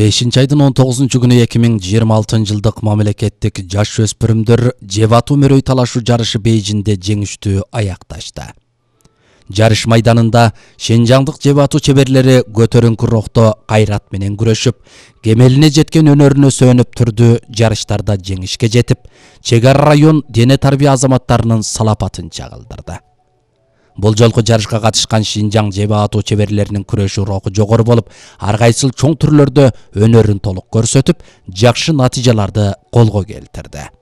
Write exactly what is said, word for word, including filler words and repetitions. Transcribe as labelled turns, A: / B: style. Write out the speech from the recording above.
A: бешинчи айдын он тогузунчу күнү эки миң жыйырма алтынчы жылдык мамлекеттик жаш өспүрүмдөр жеп атуу мөрөй талашуу жарышы Бейжинде жеңиштүү аякташты. Жарыш майданында Шенжаңдык жеп атуу чеберлери көтөрүңкү рухто кайрат менен күрөшүп, кемелине жеткен өнөрүнө сөнүп турду. Жарыштарда жеңишке жетип, чек ара район дене тарбия азаматтарынын салапатын чагылдырды. Бул жолку жарышка катышкан Шинжаң жеп атуу чеберлеринин күрөшүү руху жогору болуп, ар кайсыл чоң түрлөрдө өнөрүн толук көрсөтүп, жакшы натыйжаларды колго келтирди.